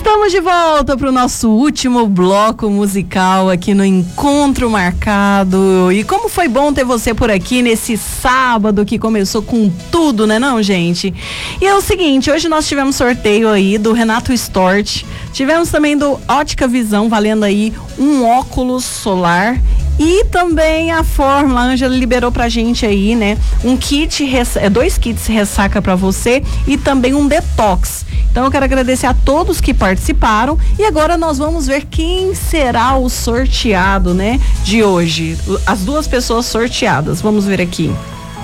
Estamos de volta para o nosso último bloco musical aqui no Encontro Marcado. E como foi bom ter você por aqui nesse sábado que começou com tudo, né não, gente? E é o seguinte, hoje nós tivemos sorteio aí do Renato Stort, tivemos também do Ótica Visão, valendo aí um óculos solar. E também a Fórmula, a Ângela liberou pra gente aí, né? Um kit, 2 kits ressaca pra você e também um detox. Então eu quero agradecer a todos que participaram e agora nós vamos ver quem será o sorteado, né? De hoje. As 2 pessoas sorteadas. Vamos ver aqui.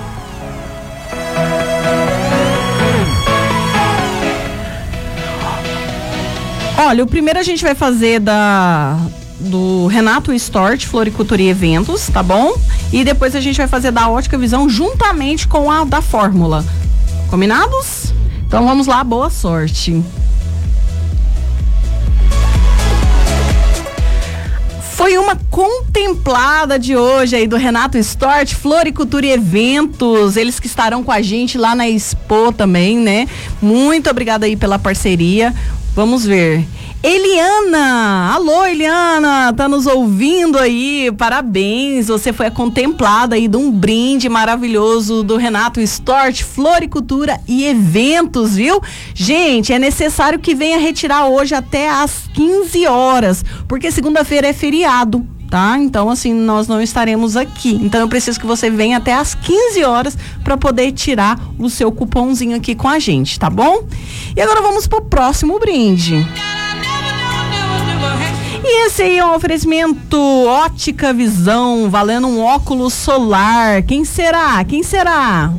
Olha, o primeiro a gente vai fazer do Renato Stort, Floricultura e Eventos, tá bom? E depois a gente vai fazer da Ótica Visão juntamente com a da Fórmula. Combinados? Então vamos lá, boa sorte. Foi uma contemplada de hoje aí do Renato Stort, Floricultura e Eventos, eles que estarão com a gente lá na Expo também, né? Muito obrigada aí pela parceria. Vamos ver. Eliana, alô Eliana, tá nos ouvindo aí, parabéns, você foi a contemplada aí de um brinde maravilhoso do Renato Stort, Floricultura e Eventos, viu? Gente, é necessário que venha retirar hoje até às 15 horas, porque segunda-feira é feriado. Tá? Então, assim, nós não estaremos aqui. Então, eu preciso que você venha até às 15 horas para poder tirar o seu cupomzinho aqui com a gente, tá bom? E agora vamos pro próximo brinde. E esse aí é um oferecimento Ótica Visão, valendo um óculos solar. Quem será? Quem será?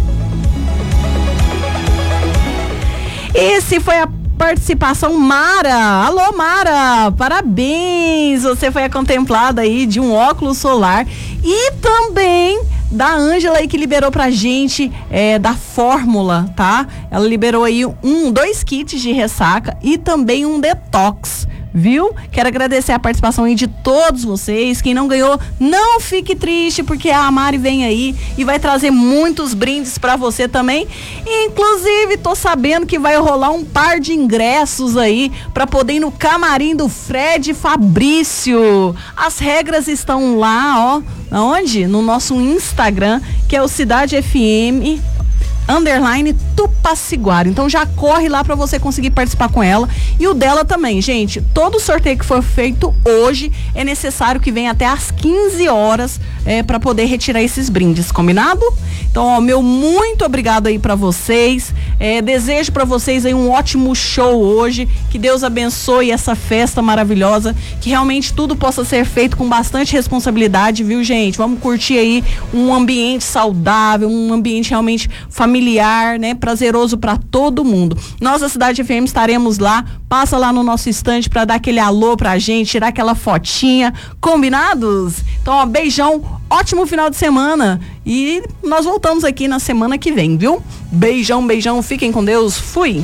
Esse foi a participação Mara. Alô Mara, parabéns, você foi a contemplada aí de um óculos solar e também da Ângela aí que liberou pra gente da Fórmula, tá? Ela liberou aí 2 kits de ressaca e também um detox. Viu? Quero agradecer a participação aí de todos vocês. Quem não ganhou, não fique triste, porque a Mari vem aí e vai trazer muitos brindes pra você também. Inclusive, tô sabendo que vai rolar um par de ingressos aí pra poder ir no camarim do Fred Fabrício. As regras estão lá, ó. Aonde? No nosso Instagram, que é o Cidade FM _Tupaciguara. Então já corre lá para você conseguir participar com ela e o dela também, gente. Todo sorteio que for feito hoje é necessário que venha até às 15 horas para poder retirar esses brindes, combinado? Então, ó, meu muito obrigado aí para vocês. Desejo para vocês aí um ótimo show hoje. Que Deus abençoe essa festa maravilhosa, que realmente tudo possa ser feito com bastante responsabilidade, viu, gente? Vamos curtir aí um ambiente saudável, um ambiente realmente familiar, né? Prazeroso para todo mundo. Nós da Cidade FM estaremos lá. Passa lá no nosso estande para dar aquele alô pra gente, tirar aquela fotinha. Combinados? Então, ó, beijão, ótimo final de semana e nós voltamos aqui na semana que vem, viu? Beijão, beijão, fiquem com Deus, fui!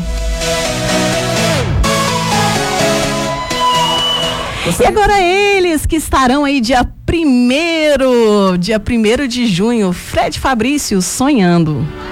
E agora eles que estarão aí dia 1º de junho, Fred Fabrício, Sonhando.